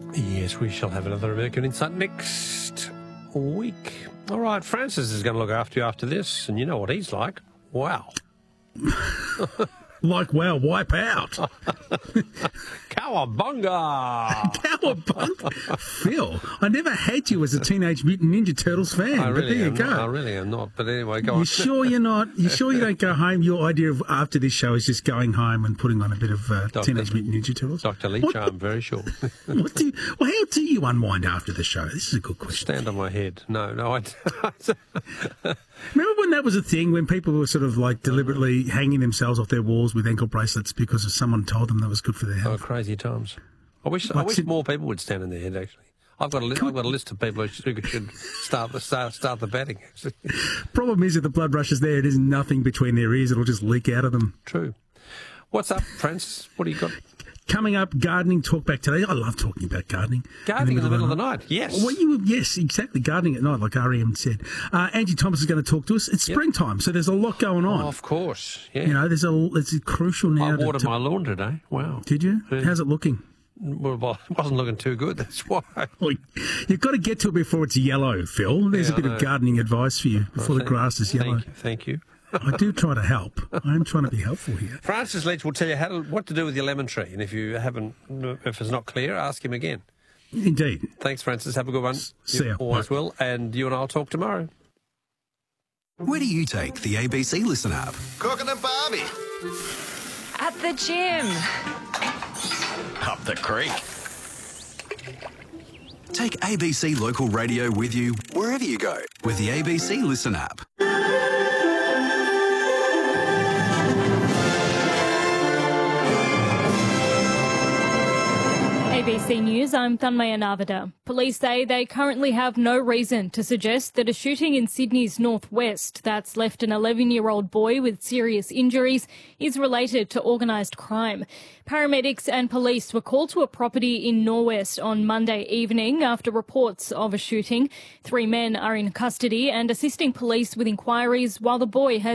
Yes, we shall have another American Insight next week. All right, Francis is going to look after you after this, and you know what he's like. Wow. Like, wow, wipe out. Cowabunga! Cowabunga. Phil, I never had you as a Teenage Mutant Ninja Turtles fan, I really but there you go. I really am not, but anyway, go on. You sure you're not? You sure you don't go home? Your idea of after this show is just going home and putting on a bit of Teenage Mutant Ninja Turtles? Dr. Leach, I'm very sure. How do you unwind after the show? This is a good question. Stand on my head. No, I Remember when that was a thing, when people were sort of like deliberately hanging themselves off their walls with ankle bracelets because someone told them that was good for their health? Oh, crazy times. I wish more people would stand on their head, actually. I've got a list of people who should start the batting, actually. Problem is, if the blood rushes there, there's nothing between their ears. It'll just leak out of them. True. What's up, Francis? What do you got? Coming up, gardening talk back today. I love talking about gardening. Gardening in the middle of the night, yes. Well, yes, exactly. Gardening at night, like R.E.M. said. Angie Thomas is going to talk to us. It's springtime, so there's a lot going on. Oh, of course, yeah. You know, it's crucial now. I watered my lawn today. Wow. Did you? Yeah. How's it looking? Well, it wasn't looking too good, that's why. Well, you've got to get to it before it's yellow, Phil. There's a bit of gardening advice for you before the grass is yellow. Thank you. I do try to help. I am trying to be helpful here. Francis Leach will tell you what to do with your lemon tree, and if it's not clear, ask him again. Indeed. Thanks, Francis. Have a good one. See you. Always will. And you and I'll talk tomorrow. Where do you take the ABC Listen app? Cooking and Barbie. At the gym. Up the creek. Take ABC Local Radio with you wherever you go with the ABC Listen app. ABC News, I'm Thanmaya Navada. Police say they currently have no reason to suggest that a shooting in Sydney's northwest that's left an 11-year-old boy with serious injuries is related to organised crime. Paramedics and police were called to a property in Norwest on Monday evening after reports of a shooting. 3 men are in custody and assisting police with inquiries while the boy has